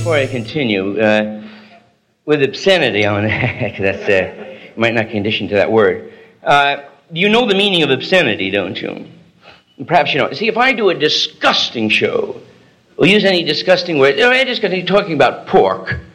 before I continue, with obscenity on that's you might not condition to that word. You know the meaning of obscenity, don't you? Perhaps you know. See, if I do a disgusting show, or use any disgusting word, I'm just going to be talking about pork.